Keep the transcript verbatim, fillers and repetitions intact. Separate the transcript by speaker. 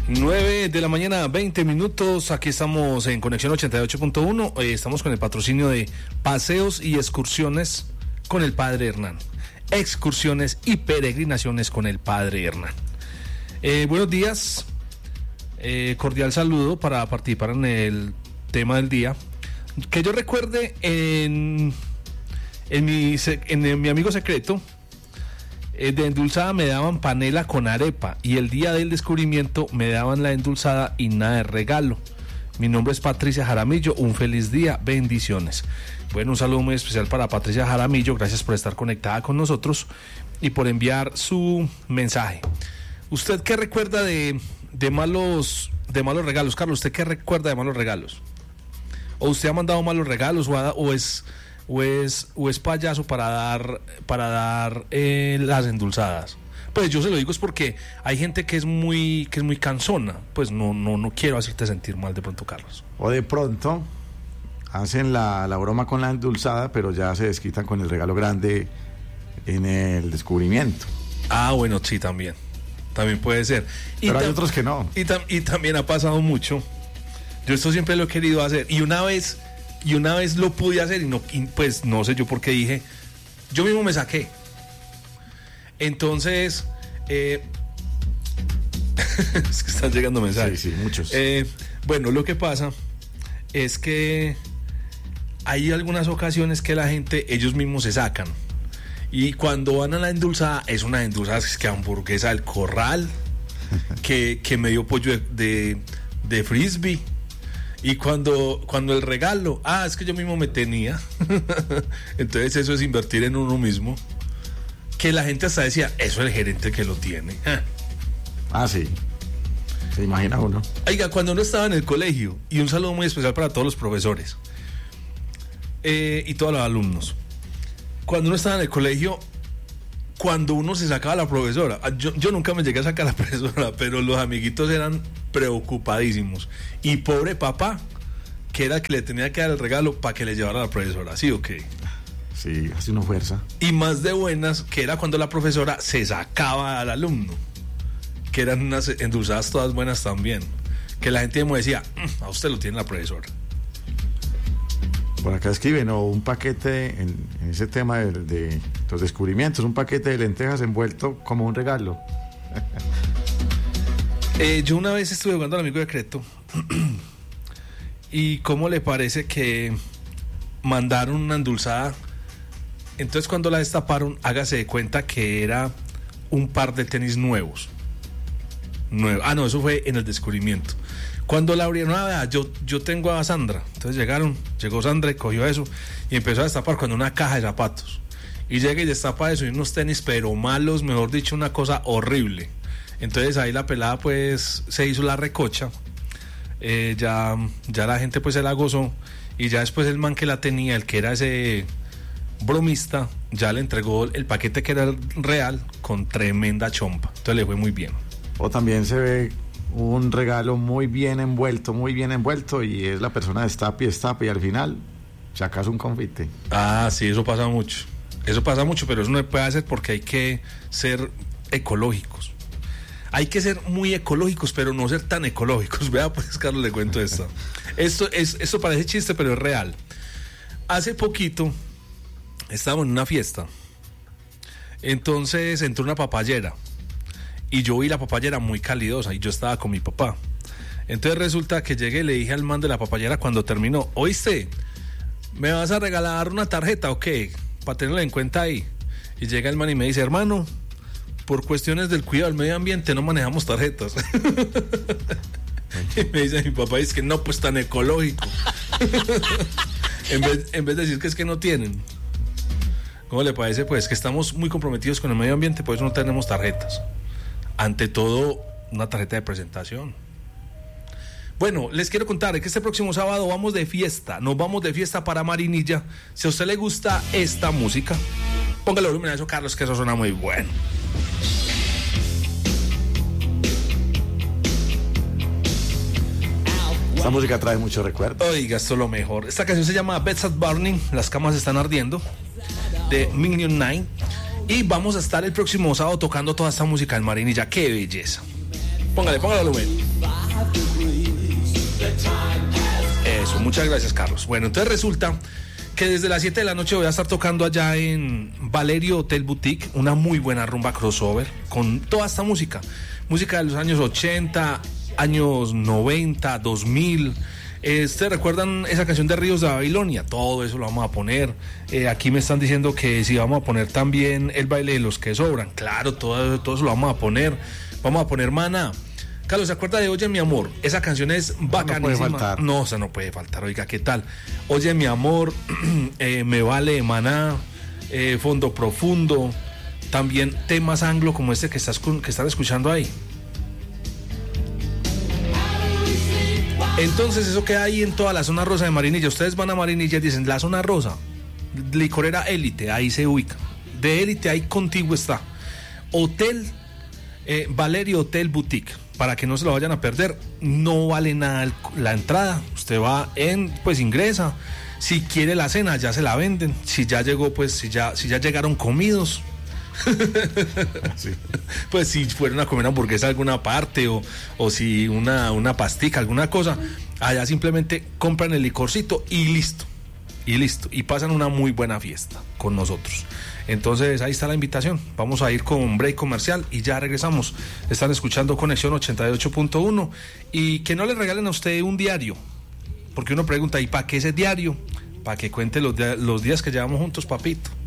Speaker 1: nueve de la mañana, veinte minutos. Aquí estamos en Conexión ochenta y ocho punto uno. Eh, estamos con el patrocinio de Paseos y Excursiones con el Padre Hernán. Excursiones y peregrinaciones con el Padre Hernán. Eh, buenos días. Eh, cordial saludo para participar en el tema del día. Que yo recuerde en, en, mi, en, en mi amigo secreto. De endulzada me daban panela con arepa y el día del descubrimiento me daban la endulzada y nada de regalo. Mi nombre es Patricia Jaramillo, un feliz día, bendiciones. Bueno, un saludo muy especial para Patricia Jaramillo, gracias por estar conectada con nosotros y por enviar su mensaje. ¿Usted qué recuerda de, de, malos, de malos regalos? Carlos, ¿usted qué recuerda de malos regalos? ¿O usted ha mandado malos regalos o, ha, o es... o es o es payaso para dar para dar eh, las endulzadas? Pues yo se lo digo es porque hay gente que es muy que es muy cansona. Pues no no no quiero hacerte sentir mal de pronto, Carlos.
Speaker 2: O de pronto hacen la, la broma con la endulzada, pero ya se desquitan con el regalo grande en el descubrimiento.
Speaker 1: Ah, bueno, sí, también también puede ser. Y
Speaker 2: pero hay
Speaker 1: tam-
Speaker 2: otros que no.
Speaker 1: Y, tam- y también ha pasado mucho. Yo esto siempre lo he querido hacer y una vez Y una vez lo pude hacer y no, y pues no sé yo por qué dije, yo mismo me saqué. Entonces, eh, es que están llegando mensajes.
Speaker 2: Sí, sí, muchos.
Speaker 1: Eh, bueno, lo que pasa es que hay algunas ocasiones que la gente, ellos mismos se sacan. Y cuando van a la endulzada, es una endulzada que hamburguesa del Corral, que, que medio pollo de, de, de frisbee. Y cuando, cuando el regalo, ah, es que yo mismo me tenía. Entonces eso es invertir en uno mismo. Que la gente hasta decía, eso es el gerente que lo tiene.
Speaker 2: Ah, sí. Se imagina uno.
Speaker 1: Oiga, cuando uno estaba en el colegio, y un saludo muy especial para todos los profesores eh, y todos los alumnos. Cuando uno estaba en el colegio, cuando uno se sacaba a la profesora, yo, yo nunca me llegué a sacar a la profesora, pero los amiguitos eran preocupadísimos. Y pobre papá, que era el que le tenía que dar el regalo para que le llevara a la profesora, ¿sí o qué?
Speaker 2: Sí, hace una fuerza.
Speaker 1: Y más de buenas, que era cuando la profesora se sacaba al alumno, que eran unas endulzadas todas buenas también, que la gente me decía, a usted lo tiene la profesora.
Speaker 2: Por acá escriben, o un paquete en, en ese tema de, de los descubrimientos, un paquete de lentejas envuelto como un regalo.
Speaker 1: eh, yo una vez estuve jugando al amigo secreto y cómo le parece que mandaron una endulzada. Entonces cuando la destaparon, hágase de cuenta que era un par de tenis nuevos. Nuevo. Ah, no, eso fue en el descubrimiento. Cuando la abrieron, ah, yo, yo tengo a Sandra. Entonces llegaron, llegó Sandra y cogió eso y empezó a destapar con una caja de zapatos. Y llega y destapa eso y unos tenis, pero malos, mejor dicho, una cosa horrible. Entonces ahí la pelada pues se hizo la recocha. Eh, ya, ya la gente pues se la gozó. Y ya después el man que la tenía, el que era ese bromista, ya le entregó el paquete que era real con tremenda chompa. Entonces le fue muy bien.
Speaker 2: O también se ve un regalo muy bien envuelto, muy bien envuelto, y es la persona destapa y destapa y al final sacas un confite.
Speaker 1: Ah, sí, eso pasa mucho. Eso pasa mucho, pero eso no se puede hacer porque hay que ser ecológicos. Hay que ser muy ecológicos, pero no ser tan ecológicos. Vea, pues, Carlos, le cuento esto. Esto, es, esto parece chiste, pero es real. Hace poquito estábamos en una fiesta. Entonces entró una papayera. Y yo vi la papayera muy calidosa y yo estaba con mi papá. Entonces resulta que llegué y le dije al man de la papayera cuando terminó, ¿oíste? ¿Me vas a regalar una tarjeta o qué? Para tenerla en cuenta ahí. Y llega el man y me dice, hermano, por cuestiones del cuidado del medio ambiente no manejamos tarjetas. Y me dice mi papá, es que no, pues tan ecológico. en, vez, en vez de decir que es que no tienen. ¿Cómo le parece? Pues que estamos muy comprometidos con el medio ambiente, por eso no tenemos tarjetas. Ante todo, una tarjeta de presentación. Bueno, les quiero contar que este próximo sábado vamos de fiesta. Nos vamos de fiesta para Marinilla. Si a usted le gusta esta música, póngale volumen a eso, Carlos, que eso suena muy bueno.
Speaker 2: Esta música trae mucho recuerdo.
Speaker 1: Oiga, esto es lo mejor. Esta canción se llama Beds Are Burning, Las camas están ardiendo, de Minion Nine. Y vamos a estar el próximo sábado tocando toda esta música en Marinilla. ¡Qué belleza! Póngale, póngale volumen. Eso, muchas gracias, Carlos. Bueno, entonces resulta que desde las siete de la noche voy a estar tocando allá en Valerio Hotel Boutique, una muy buena rumba crossover con toda esta música. Música de los años ochenta, años noventa, dos mil. Eh, ¿Ustedes recuerdan esa canción de Ríos de Babilonia? Todo eso lo vamos a poner. Eh, aquí me están diciendo que si vamos a poner también el baile de los que sobran. Claro, todo, todo eso lo vamos a poner. Vamos a poner Maná. Carlos, ¿se acuerda de Oye mi amor? Esa canción es bacanísima.
Speaker 2: No, no puede faltar.
Speaker 1: No, o sea, no puede faltar. Oiga, ¿qué tal? Oye mi amor, eh, Me vale Maná, eh, Fondo Profundo. También temas anglo como este que, estás, que están escuchando ahí. Entonces eso queda ahí en toda la zona rosa de Marinilla. Ustedes van a Marinilla y dicen, la zona rosa, licorera Élite, ahí se ubica. De Élite ahí contigo está. Hotel, eh, Valerio Hotel Boutique. Para que no se lo vayan a perder, no vale nada el, la entrada. Usted va en, pues ingresa. Si quiere la cena, ya se la venden. Si ya llegó, pues si ya, si ya llegaron comidos. Sí. Pues si fueron a comer hamburguesa alguna parte o, o si una, una pastica, alguna cosa, allá simplemente compran el licorcito y listo, y listo, y pasan una muy buena fiesta con nosotros. Entonces ahí está la invitación. Vamos a ir con un break comercial y ya regresamos. Están escuchando Conexión ochenta y ocho punto uno y que no le regalen a usted un diario, porque uno pregunta, ¿y para qué ese diario? Para que cuente los, los días que llevamos juntos, papito.